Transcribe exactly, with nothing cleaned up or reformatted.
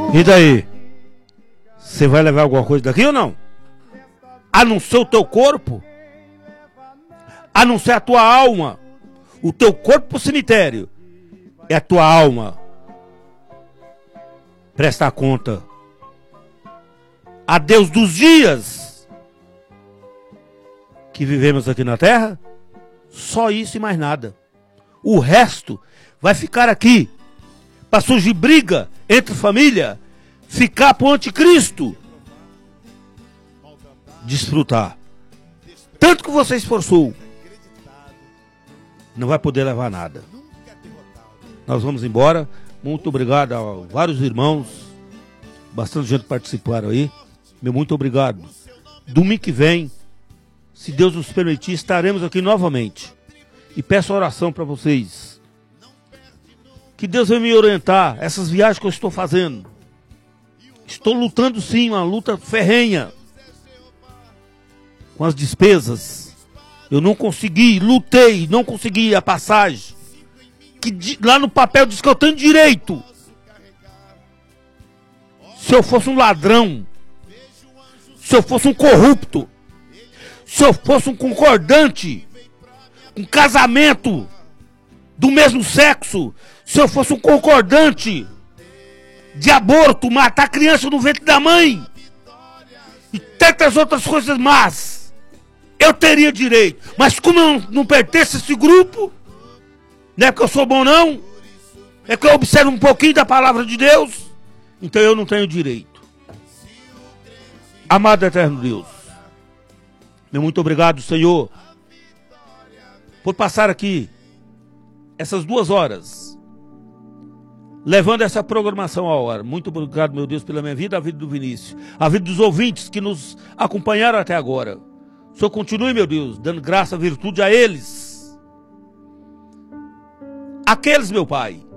E daí? Você vai levar alguma coisa daqui ou não? A não ser o teu corpo? A não ser a tua alma? O teu corpo pro cemitério é a tua alma. Presta conta a Deus dos dias que vivemos aqui na terra. Só isso e mais nada. O resto vai ficar aqui para surgir briga entre família, ficar pro anticristo desfrutar. Tanto que você esforçou, não vai poder levar nada. Nós vamos embora. Muito obrigado a vários irmãos, bastante gente participaram aí. Meu muito obrigado. Domingo que vem, se Deus nos permitir, estaremos aqui novamente. E peço oração para vocês. Que Deus venha me orientar essas viagens que eu estou fazendo. Estou lutando sim, uma luta ferrenha com as despesas. Eu não consegui, lutei, não consegui a passagem. Que lá no papel diz que eu tenho direito. Se eu fosse um ladrão, se eu fosse um corrupto, se eu fosse um concordante, um casamento do mesmo sexo, se eu fosse um concordante de aborto, matar criança no ventre da mãe e tantas outras coisas más, eu teria direito. Mas como eu não pertenço a esse grupo, não é porque eu sou bom não, é que eu observo um pouquinho da palavra de Deus, então eu não tenho direito. Amado eterno Deus, meu muito obrigado, Senhor, por passar aqui essas duas horas levando essa programação à hora. Muito obrigado, meu Deus, pela minha vida, a vida do Vinícius, a vida dos ouvintes que nos acompanharam até agora. O Senhor continue, meu Deus, dando graça, virtude a eles. Aqueles, meu Pai,